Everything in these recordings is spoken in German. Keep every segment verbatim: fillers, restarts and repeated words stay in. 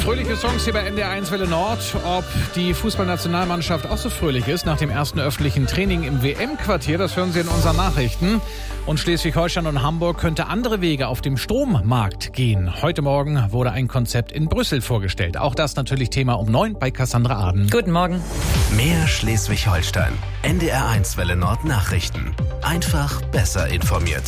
Fröhliche Songs hier bei N D R eins Welle Nord. Ob die Fußballnationalmannschaft auch so fröhlich ist nach dem ersten öffentlichen Training im W M-Quartier, das hören Sie in unseren Nachrichten. Und Schleswig-Holstein und Hamburg könnte andere Wege auf dem Strommarkt gehen. Heute Morgen wurde ein Konzept in Brüssel vorgestellt. Auch das natürlich Thema um neun bei Cassandra Aden. Guten Morgen. Mehr Schleswig-Holstein. N D R eins Welle Nord Nachrichten. Einfach besser informiert.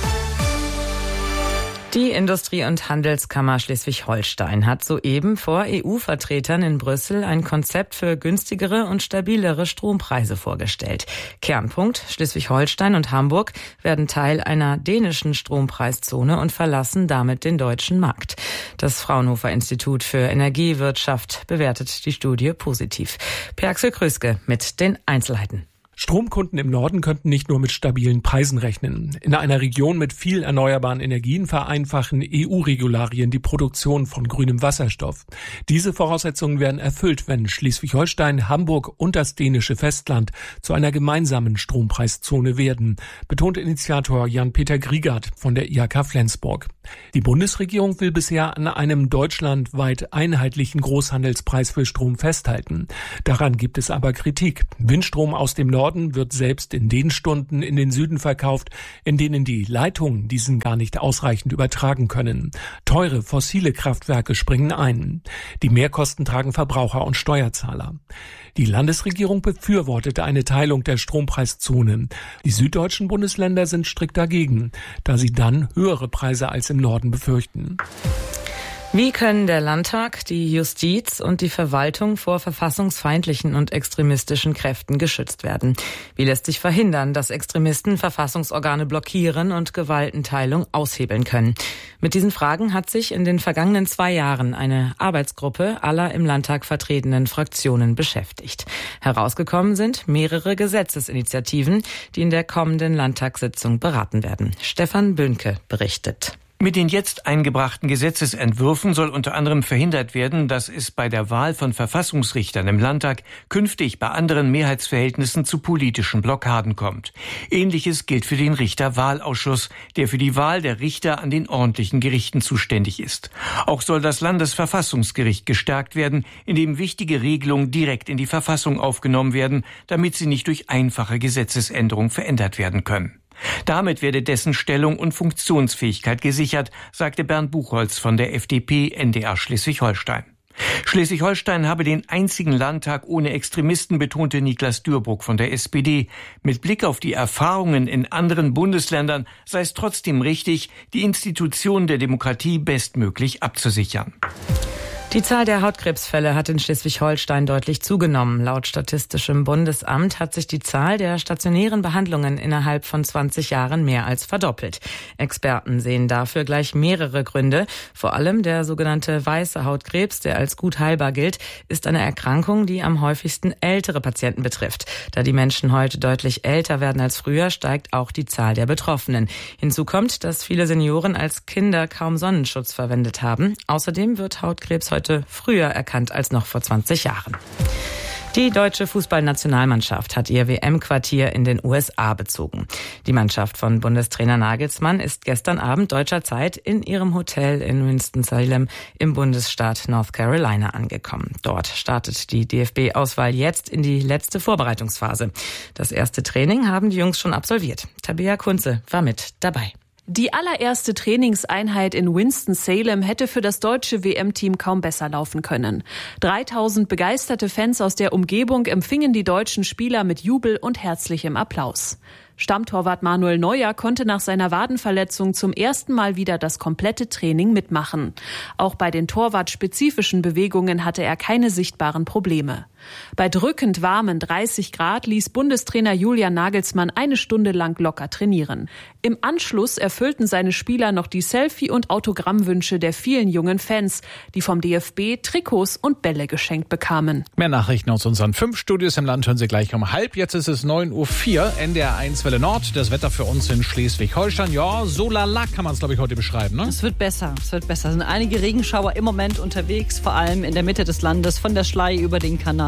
Die Industrie- und Handelskammer Schleswig-Holstein hat soeben vor E U-Vertretern in Brüssel ein Konzept für günstigere und stabilere Strompreise vorgestellt. Kernpunkt: Schleswig-Holstein und Hamburg werden Teil einer dänischen Strompreiszone und verlassen damit den deutschen Markt. Das Fraunhofer Institut für Energiewirtschaft bewertet die Studie positiv. Per-Axel Krüske mit den Einzelheiten. Stromkunden im Norden könnten nicht nur mit stabilen Preisen rechnen. In einer Region mit viel erneuerbaren Energien vereinfachen E U-Regularien die Produktion von grünem Wasserstoff. Diese Voraussetzungen werden erfüllt, wenn Schleswig-Holstein, Hamburg und das dänische Festland zu einer gemeinsamen Strompreiszone werden, betont Initiator Jan-Peter Griegert von der I H K Flensburg. Die Bundesregierung will bisher an einem deutschlandweit einheitlichen Großhandelspreis für Strom festhalten. Daran gibt es aber Kritik. Windstrom aus dem Norden wird selbst in den Stunden in den Süden verkauft, in denen die Leitungen diesen gar nicht ausreichend übertragen können. Teure fossile Kraftwerke springen ein. Die Mehrkosten tragen Verbraucher und Steuerzahler. Die Landesregierung befürwortet eine Teilung der Strompreiszonen. Die süddeutschen Bundesländer sind strikt dagegen, da sie dann höhere Preise als im Norden befürchten. Wie können der Landtag, die Justiz und die Verwaltung vor verfassungsfeindlichen und extremistischen Kräften geschützt werden? Wie lässt sich verhindern, dass Extremisten Verfassungsorgane blockieren und Gewaltenteilung aushebeln können? Mit diesen Fragen hat sich in den vergangenen zwei Jahren eine Arbeitsgruppe aller im Landtag vertretenen Fraktionen beschäftigt. Herausgekommen sind mehrere Gesetzesinitiativen, die in der kommenden Landtagssitzung beraten werden. Stefan Böhnke berichtet. Mit den jetzt eingebrachten Gesetzesentwürfen soll unter anderem verhindert werden, dass es bei der Wahl von Verfassungsrichtern im Landtag künftig bei anderen Mehrheitsverhältnissen zu politischen Blockaden kommt. Ähnliches gilt für den Richterwahlausschuss, der für die Wahl der Richter an den ordentlichen Gerichten zuständig ist. Auch soll das Landesverfassungsgericht gestärkt werden, indem wichtige Regelungen direkt in die Verfassung aufgenommen werden, damit sie nicht durch einfache Gesetzesänderung verändert werden können. Damit werde dessen Stellung und Funktionsfähigkeit gesichert, sagte Bernd Buchholz von der F D P N D R Schleswig-Holstein. Schleswig-Holstein habe den einzigen Landtag ohne Extremisten, betonte Niklas Dürburg von der S P D. Mit Blick auf die Erfahrungen in anderen Bundesländern sei es trotzdem richtig, die Institutionen der Demokratie bestmöglich abzusichern. Die Zahl der Hautkrebsfälle hat in Schleswig-Holstein deutlich zugenommen. Laut Statistischem Bundesamt hat sich die Zahl der stationären Behandlungen innerhalb von zwanzig Jahren mehr als verdoppelt. Experten sehen dafür gleich mehrere Gründe. Vor allem der sogenannte weiße Hautkrebs, der als gut heilbar gilt, ist eine Erkrankung, die am häufigsten ältere Patienten betrifft. Da die Menschen heute deutlich älter werden als früher, steigt auch die Zahl der Betroffenen. Hinzu kommt, dass viele Senioren als Kinder kaum Sonnenschutz verwendet haben. Außerdem wird Hautkrebs heute früher erkannt als noch vor zwanzig Jahren. Die deutsche Fußballnationalmannschaft hat ihr W M-Quartier in den U S A bezogen. Die Mannschaft von Bundestrainer Nagelsmann ist gestern Abend deutscher Zeit in ihrem Hotel in Winston-Salem im Bundesstaat North Carolina angekommen. Dort startet die D F B-Auswahl jetzt in die letzte Vorbereitungsphase. Das erste Training haben die Jungs schon absolviert. Tabea Kunze war mit dabei. Die allererste Trainingseinheit in Winston-Salem hätte für das deutsche W M-Team kaum besser laufen können. dreitausend begeisterte Fans aus der Umgebung empfingen die deutschen Spieler mit Jubel und herzlichem Applaus. Stammtorwart Manuel Neuer konnte nach seiner Wadenverletzung zum ersten Mal wieder das komplette Training mitmachen. Auch bei den torwartspezifischen Bewegungen hatte er keine sichtbaren Probleme. Bei drückend warmen dreißig Grad ließ Bundestrainer Julian Nagelsmann eine Stunde lang locker trainieren. Im Anschluss erfüllten seine Spieler noch die Selfie- und Autogrammwünsche der vielen jungen Fans, die vom D F B Trikots und Bälle geschenkt bekamen. Mehr Nachrichten aus unseren fünf Studios im Land hören Sie gleich um halb. Jetzt ist es neun Uhr vier, N D R eins Welle Nord. Das Wetter für uns in Schleswig-Holstein, ja, so lala kann man es, glaube ich, heute beschreiben, ne? Es wird besser, es wird besser. Es sind einige Regenschauer im Moment unterwegs, vor allem in der Mitte des Landes, von der Schlei über den Kanal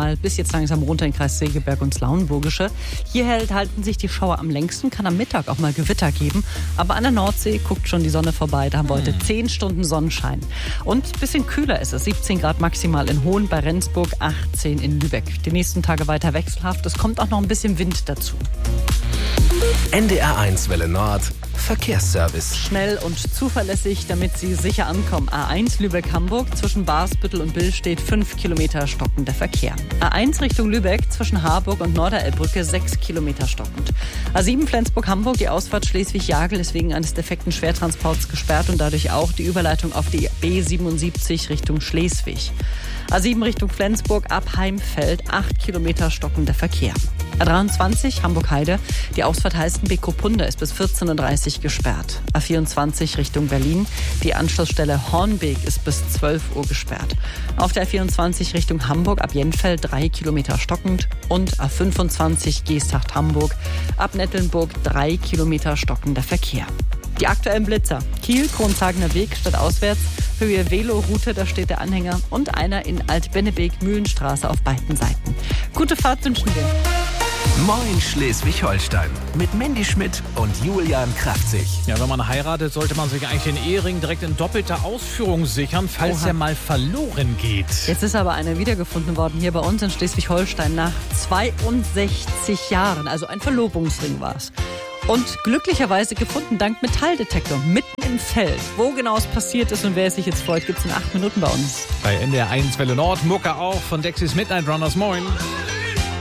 maximal bis jetzt langsam runter in Kreis Segeberg und das Lauenburgische. Hier halten sich die Schauer am längsten, kann am Mittag auch mal Gewitter geben. Aber an der Nordsee guckt schon die Sonne vorbei. Da haben wir heute zehn Stunden Sonnenschein. Und ein bisschen kühler ist es. siebzehn Grad maximal in Hohn, bei Rendsburg, achtzehn in Lübeck. Die nächsten Tage weiter wechselhaft. Es kommt auch noch ein bisschen Wind dazu. N D R eins Welle Nord, Verkehrsservice. Schnell und zuverlässig, damit Sie sicher ankommen. A eins Lübeck-Hamburg, zwischen Barsbüttel und Bill steht fünf Kilometer stockender Verkehr. A eins Richtung Lübeck, zwischen Harburg und Norderelbbrücke sechs Kilometer stockend. A sieben Flensburg-Hamburg, die Ausfahrt Schleswig-Jagel ist wegen eines defekten Schwertransports gesperrt und dadurch auch die Überleitung auf die B siebenundsiebzig Richtung Schleswig. A sieben Richtung Flensburg, ab Heimfeld, acht Kilometer stockender Verkehr. A dreiundzwanzig Hamburg-Heide, die Ausfahrt Heißenbeek-Kopunda ist bis vierzehn Uhr dreißig gesperrt. A vierundzwanzig Richtung Berlin, die Anschlussstelle Hornbeek ist bis zwölf Uhr gesperrt. Auf der A vierundzwanzig Richtung Hamburg, ab Jenfeld drei Kilometer stockend und A fünfundzwanzig Geesthacht-Hamburg, ab Nettelnburg drei Kilometer stockender Verkehr. Die aktuellen Blitzer. Kiel, Kronzagener Weg, stadtauswärts, Höhe Veloroute, da steht der Anhänger, und einer in Alt-Bennebeek, Mühlenstraße auf beiden Seiten. Gute Fahrt wünschen wir. Moin Schleswig-Holstein mit Mandy Schmidt und Julian Kraftzig. Ja, wenn man heiratet, sollte man sich eigentlich den Ehering direkt in doppelter Ausführung sichern, falls Oha. er mal verloren geht. Jetzt ist aber einer wiedergefunden worden hier bei uns in Schleswig-Holstein nach zweiundsechzig Jahren. Also ein Verlobungsring war es. Und glücklicherweise gefunden dank Metalldetektor mitten im Feld. Wo genau es passiert ist und wer es sich jetzt freut, gibt es in acht Minuten bei uns. Bei N D R eins Welle Nord, Mucke auch von Dexys Midnight Runners. Moin.